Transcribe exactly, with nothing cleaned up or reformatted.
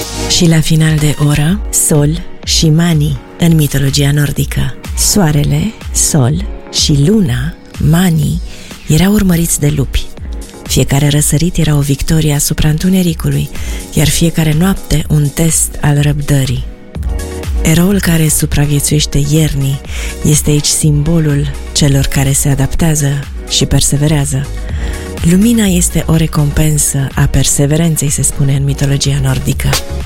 Și la final de oră, Sol și Mani în mitologia nordică. Soarele, Sol și Luna, Mani, erau urmăriți de lupi. Fiecare răsărit era o victorie asupra întunericului, iar fiecare noapte un test al răbdării. Eroul care supraviețuiește iernii este aici simbolul celor care se adaptează și perseverează. Lumina este o recompensă a perseverenței, se spune în mitologia nordică.